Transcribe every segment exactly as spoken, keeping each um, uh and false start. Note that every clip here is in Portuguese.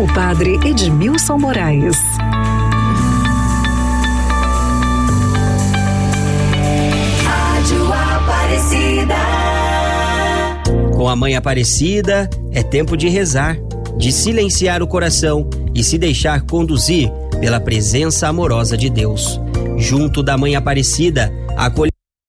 com o padre Edmilson Moraes. Rádio Aparecida. Com a Mãe Aparecida, é tempo de rezar, de silenciar o coração e se deixar conduzir pela presença amorosa de Deus. Junto da Mãe Aparecida, acolher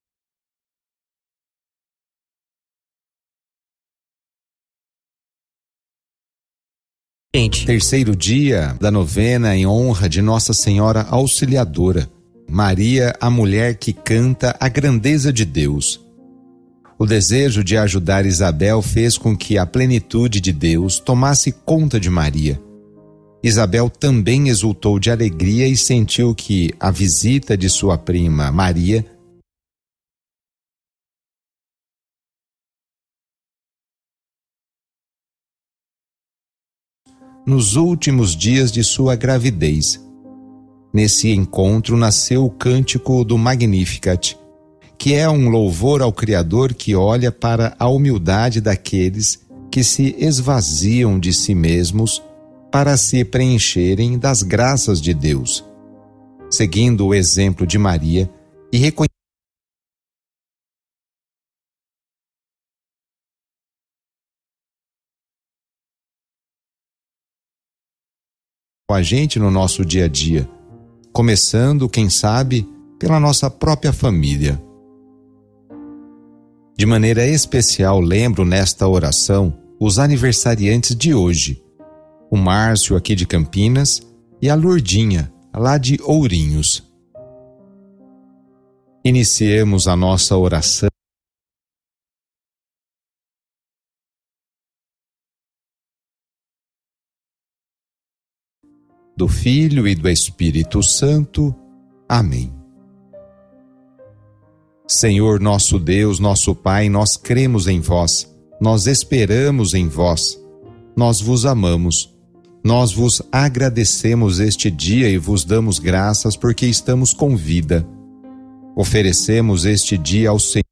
Terceiro dia da novena em honra de Nossa Senhora Auxiliadora, Maria, a mulher que canta a grandeza de Deus. O desejo de ajudar Isabel fez com que a plenitude de Deus tomasse conta de Maria. Isabel também exultou de alegria e sentiu que a visita de sua prima Maria nos últimos dias de sua gravidez. Nesse encontro nasceu o cântico do Magnificat, que é um louvor ao Criador que olha para a humildade daqueles que se esvaziam de si mesmos para se preencherem das graças de Deus. Seguindo o exemplo de Maria e reconhecendo a gente no nosso dia a dia, começando, quem sabe, pela nossa própria família. De maneira especial, lembro nesta oração os aniversariantes de hoje, o Márcio aqui de Campinas e a Lourdinha, lá de Ourinhos. Iniciemos a nossa oração do Filho e do Espírito Santo. Amém. Senhor nosso Deus, nosso Pai, nós cremos em vós, nós esperamos em vós, nós vos amamos, nós vos agradecemos este dia e vos damos graças porque estamos com vida. Oferecemos este dia ao Senhor